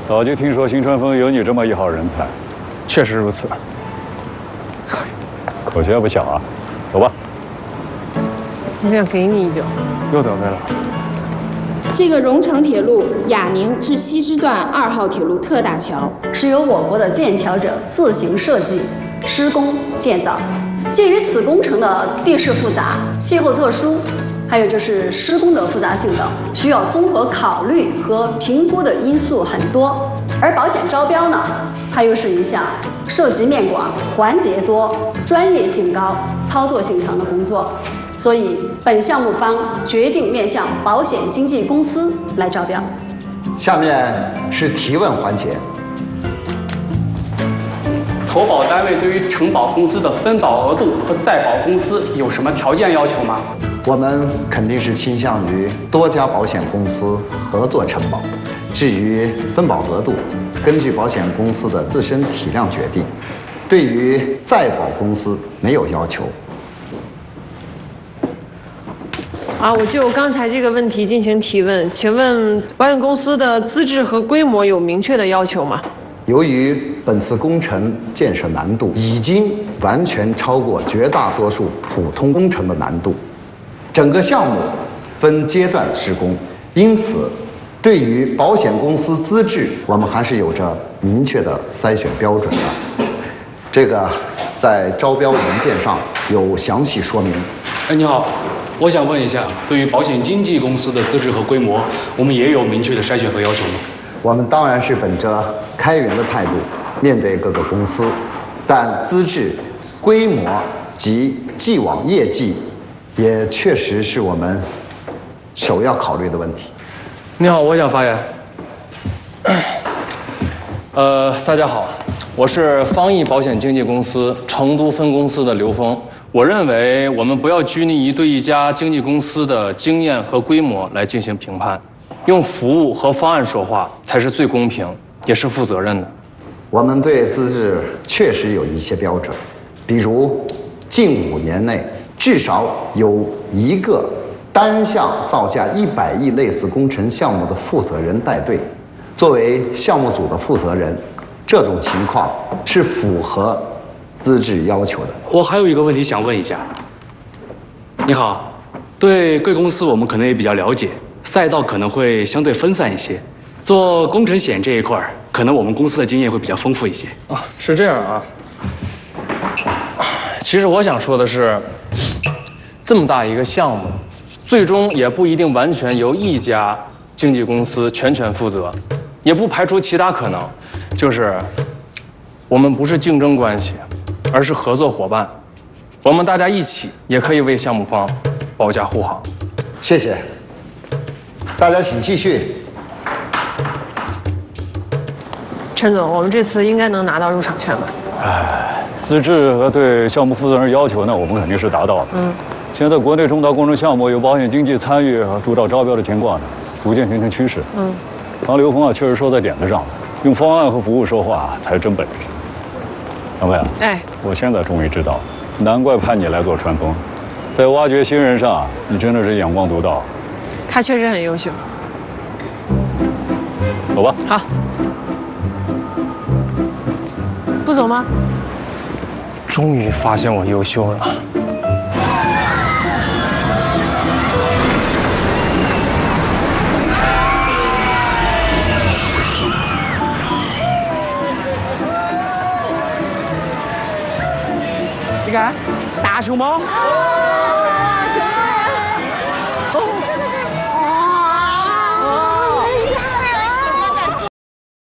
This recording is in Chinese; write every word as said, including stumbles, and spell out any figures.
早就听说新川丰有你这么一号人才， 确实如此。 口气还不小啊，走吧。 我想给你一脚， 又得罪了。 这个荣成铁路雅宁至西支段二号铁路特大桥是由我国的建桥者自行设计、施工、建造。鉴于此工程的地势复杂、气候特殊，还有就是施工的复杂性等，需要综合考虑和评估的因素很多。而保险招标呢，它又是一项涉及面广、环节多、专业性高、操作性强的工作。所以，本项目方决定面向保险经纪公司来招标。 下面是提问环节。 投保单位对于承保公司的分保额度和再保公司有什么条件要求吗？ 我们肯定是倾向于多家保险公司合作承保。至于分保额度，根据保险公司的自身体量决定。对于再保公司没有要求。 啊，我就刚才这个问题进行提问，请问保险公司的资质和规模有明确的要求吗？ 由于本次工程建设难度已经完全超过绝大多数普通工程的难度，整个项目分阶段施工，因此对于保险公司资质，我们还是有着明确的筛选标准的。这个在招标文件上有详细说明。 哎，你好。我想问一下，对于保险经纪公司的资质和规模，我们也有明确的筛选和要求吗？ 我们当然是本着开源的态度面对各个公司，但资质、规模及既往业绩，也确实是我们首要考虑的问题。 你好，我想发言。呃，大家好，我是方毅保险经纪公司成都分公司的刘峰。我认为我们不要拘泥于对一家经纪公司的经验和规模来进行评判，用服务和方案说话才是最公平，也是负责任的。 我们对资质确实有一些标准，比如近五年内至少有一个单项造价一百亿类似工程项目的负责人带队，作为项目组的负责人，这种情况是符合资质要求的。 我还有一个问题想问一下。你好，对贵公司我们可能也比较了解，赛道可能会相对分散一些。做工程险这一块，可能我们公司的经验会比较丰富一些。 啊，是这样啊。其实我想说的是，这么大一个项目，最终也不一定完全由一家经纪公司全权负责，也不排除其他可能，就是我们不是竞争关系，而是合作伙伴，我们大家一起也可以为项目方保驾护航。 谢谢，大家请继续。 陈总，我们这次应该能拿到入场券吧？ 哎，资质和对项目负责人要求呢，我们肯定是达到了。 嗯， 现在国内重大工程项目有保险经纪参与和主导招标的情况呢，逐渐形成趋势。 嗯， 刚刘峰啊，确实说在点子上了，用方案和服务说话才是真本事。杨飞啊， 哎， 我现在终于知道，难怪派你来做传风，在挖掘新人上，你真的是眼光独到。 他确实很优秀。 走吧。 好。不走吗？ 终于发现我优秀了。 你看，大熊猫。 大熊猫呀！ 哦。